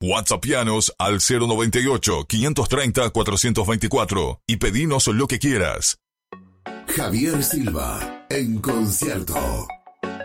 WhatsAppianos al 098-530-424 y pedinos lo que quieras. Javier Silva, en concierto.